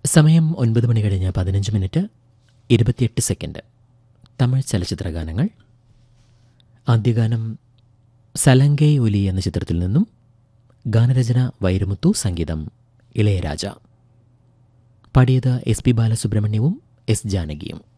സമയം 9 മണി കഴിഞ്ഞ് 15 minute 28 second. Tamil ചലച്ചിത്രഗാനങ്ങൾ. ആദ്യഗാനം സലങ്കൈ ഒലി എന്ന ചിത്രത്തിൽ നിന്നും. ഗാനരചന വൈരമുത്തു, സംഗീതം ഇളയരാജ. പാടിയത് എസ് പി ബാലസുബ്രഹ്മണ്യവും എസ് ജാനകിയും.